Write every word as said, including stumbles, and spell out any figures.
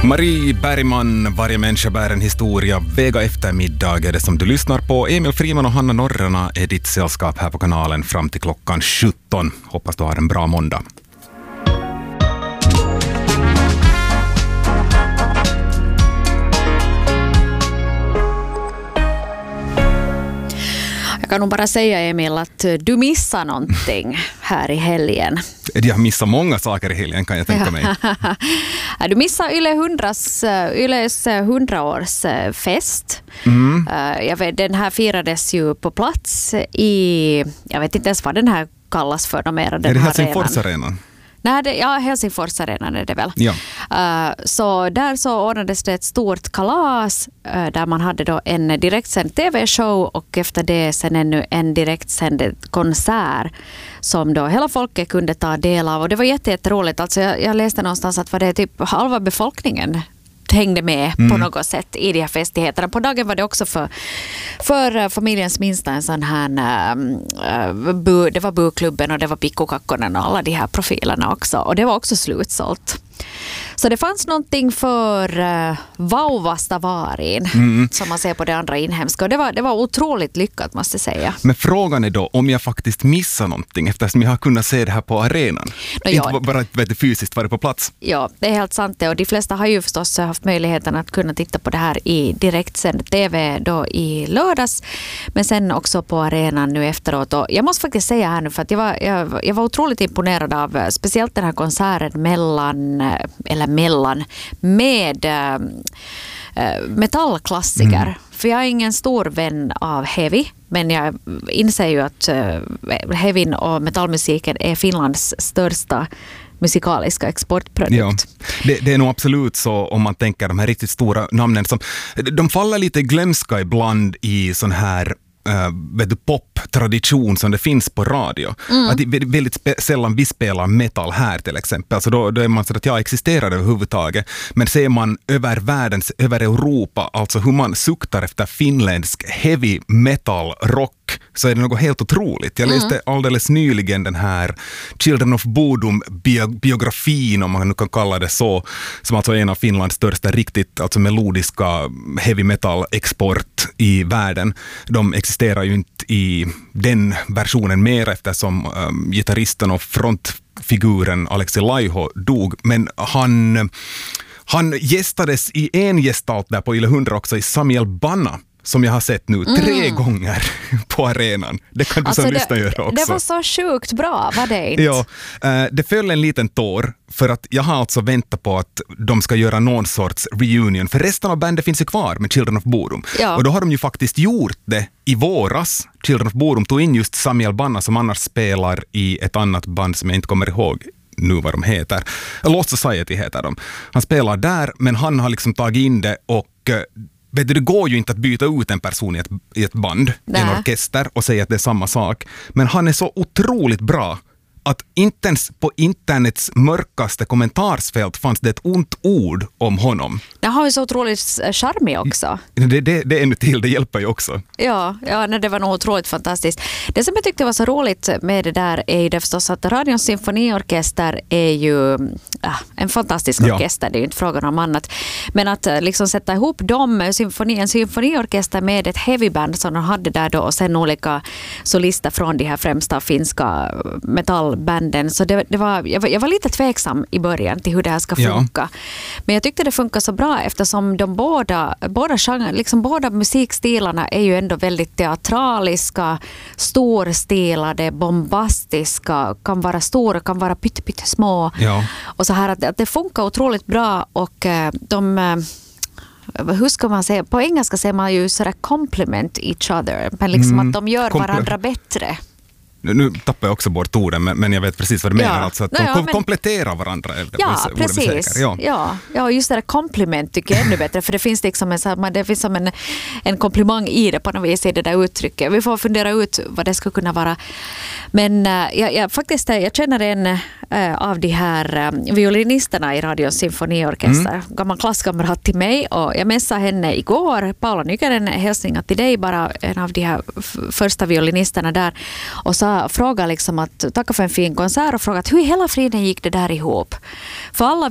Marie Bergman, varje människa bär en historia. Vega eftermiddag är det som du lyssnar på. Emil Friman och Hanna Norrena är ditt sällskap här på kanalen fram till klockan sjutton. Hoppas du har en bra måndag. Jag kan nog bara säga, Emil, att du missar någonting här i helgen. Jag missar många saker i helgen, kan jag tänka mig. Du missar Yle hundras, Yles hundraårsfest. Mm. Jag vet, den här firades ju på plats i, jag vet inte ens vad den här kallas för. De är, den är det här Helsingforsarenan? Nej, det, ja, Helsingforsarenan är det väl. Ja. Uh, så där så ordnades det ett stort kalas uh, där man hade då en direktsänd tv-show och efter det sen ännu en direktsänd konsert som då hela folket kunde ta del av. Och det var jätteroligt. Alltså jag, jag läste någonstans att var det typ halva befolkningen hängde med mm. på något sätt i de här festigheterna. På dagen var det också för, för familjens minsta en sån här äh, bu, det var buklubben och det var pickokakkorna och alla de här profilerna också. Och det var också slutsålt. Så det fanns någonting för uh, vauvasta varin mm. som man ser på det andra inhemska. Och det var, det var otroligt lyckat, måste jag säga. Men frågan är då om jag faktiskt missar någonting eftersom jag har kunnat se det här på arenan. No, inte ja. bara vet du, fysiskt vara på plats. Ja, det är helt sant. Och de flesta har ju förstås haft möjligheten att kunna titta på det här i direktsänd tv då i lördags. Men sen också på arenan nu efteråt. Och jag måste faktiskt säga här nu för att jag var, jag, jag var otroligt imponerad av speciellt den här konserten mellan eller mellan med äh, metallklassiker. Mm. För jag är ingen stor vän av heavy, men jag inser ju att äh, heavyn och metallmusiken är Finlands största musikaliska exportprodukt. Ja, det, det är nog absolut så om man tänker de här riktigt stora namnen som de faller lite glömska ibland i sån här Uh, vet du, pop-tradition som det finns på radio. Mm. Att det är väldigt spe- sällan vi spelar metal här till exempel. Alltså då, då är man så att jag existerar överhuvudtaget. Men ser man över världens, över Europa, alltså hur man suktar efter finländsk heavy metal rock, så är det något helt otroligt. Jag läste mm. alldeles nyligen den här Children of Bodom bio- biografin, om man nu kan kalla det så, som alltså är en av Finlands största riktigt alltså melodiska heavy metal export i världen. De existerar ju inte i den versionen mer eftersom um, gitarristen och frontfiguren Alexi Laiho dog, men han han gästades i en gestalt där på Yle hundra också i Samuel Banna, som jag har sett nu mm. tre gånger på arenan. Det kan du alltså som lyssna göra också. Det var så sjukt bra, var det inte? Ja, det föll en liten tår för att jag har alltså väntat på att de ska göra någon sorts reunion. För resten av bandet finns ju kvar med Children of Bodom. Ja. Och då har de ju faktiskt gjort det i våras. Children of Bodom tog in just Samuel Banna som annars spelar i ett annat band som jag inte kommer ihåg nu vad de heter. Lost Society heter de. Han spelar där, men han har liksom tagit in det och vet du, det går ju inte att byta ut en person i ett, i ett band, i en orkester och säga att det är samma sak. Men han är så otroligt bra att inte ens på internets mörkaste kommentarsfält fanns det ett ont ord om honom. Det har ju så otroligt charmig också. Det, det, det är ännu till, det hjälper ju också. Ja, ja nej, det var nog otroligt fantastiskt. Det som jag tyckte var så roligt med det där är ju det förstås att Radions symfoniorkester är ju äh, en fantastisk orkester, ja. Det är ju inte frågan om annat. Men att liksom sätta ihop dem, symfoni, en symfoniorkester med ett heavyband som de hade där då och sen olika solister från de här främsta finska metall banden. Så det, det var, jag, var, jag var lite tveksam i början till hur det här ska funka. Ja. Men jag tyckte det funkar så bra eftersom de båda, båda, genre, liksom båda musikstilarna är ju ändå väldigt teatraliska, storstilade, bombastiska, kan vara stora, kan vara pytte, pytte små. Ja. Och så här att, att det funkar otroligt bra och de... hur ska man säga? På engelska säger man ju sådär compliment each other. Men liksom mm. att de gör Komple- varandra bättre. Nu tappar jag också bort orden, men, men jag vet precis vad du menar. Ja. Alltså att de ja, kom- men... kompletterar varandra. Ja, precis. Ja. Ja. Ja, just det där kompliment tycker jag är ännu bättre. För det finns liksom en, det finns som en, en komplimang i det på något vis i det där uttrycket. Vi får fundera ut vad det skulle kunna vara. Men äh, jag, jag, faktiskt, jag känner en äh, av de här äh, violinisterna i Radions symfoniorkester. Mm. Gammal klasskamrat till mig. Och jag messade henne igår. Paula Nykänen, hälsningar till dig. Bara en av de här f- första violinisterna där. Och så fråga liksom att tacka för en fin konsert och fråga hur i hela friden gick det där ihop. För alla